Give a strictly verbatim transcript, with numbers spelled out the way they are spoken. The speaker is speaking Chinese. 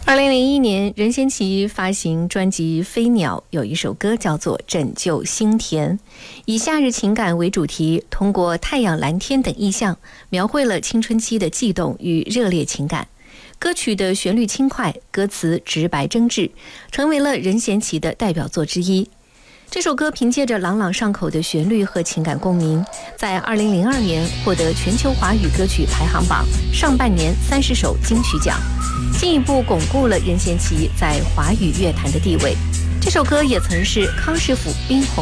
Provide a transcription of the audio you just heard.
二零零一年，任贤齐发行专辑《飞鸟》，有一首歌叫做《拯救心田》，以夏日情感为主题，通过太阳、蓝天等意象，描绘了青春期的悸动与热烈情感。歌曲的旋律轻快，歌词直白真挚，成为了任贤齐的代表作之一。这首歌凭借着朗朗上口的旋律和情感共鸣，在二零零二年获得全球华语歌曲排行榜上半年三十首金曲奖，进一步巩固了任贤齐在华语乐坛的地位。这首歌也曾是康师傅冰红